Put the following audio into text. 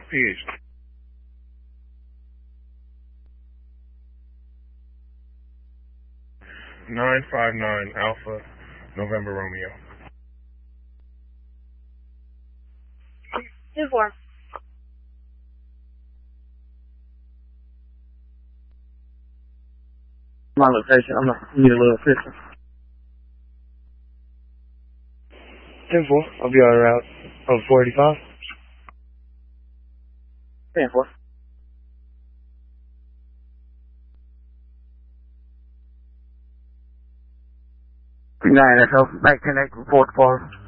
PH. 959 Alpha November Romeo. 2-4. My location, I'm not need a little assistance. 10-4, I'll be on route of 485. 10-4. 9 SO, back connect, report for